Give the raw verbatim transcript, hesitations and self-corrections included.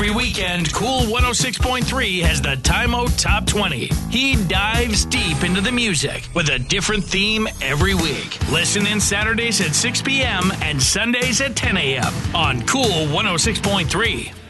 Every weekend, Cool one oh six point three has the Time Out Top twenty. He dives deep into the music with a different theme every week. Listen in Saturdays at six p.m. and Sundays at ten a.m. on Cool one oh six point three.